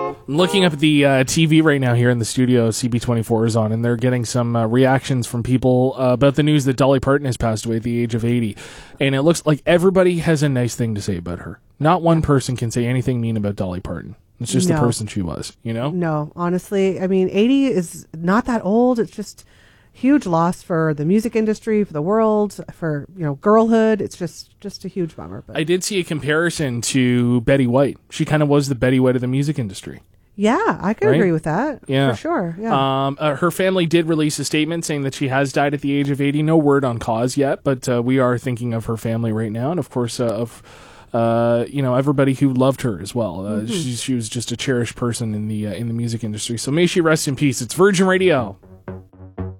I'm looking up at the TV right now here in the studio. CB24 is on, and they're getting some reactions from people about the news that Dolly Parton has passed away at the age of 80. And it looks like everybody has a nice thing to say about her. Not one person can say anything mean about Dolly Parton. It's just the person she was, you know? No, honestly. I mean, 80 is not that old. It's just huge loss for the music industry, for the world, for, girlhood. It's just a huge bummer. But I did see a comparison to Betty White. She kind of was the Betty White of the music industry. Yeah, I can agree with that. Yeah. For sure. Yeah. Her family did release a statement saying that she has died at the age of 80. No word on cause yet, but we are thinking of her family right now, and of course of everybody who loved her as well. She was just a cherished person in the music industry. So may she rest in peace. It's Virgin Radio.